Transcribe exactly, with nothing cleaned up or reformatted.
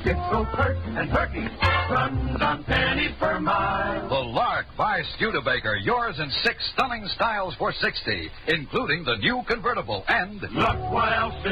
It's so pert and perky, runs on pennies per mile. The Lark by Studebaker, yours in six stunning styles for sixty, including the new convertible and... Look what else is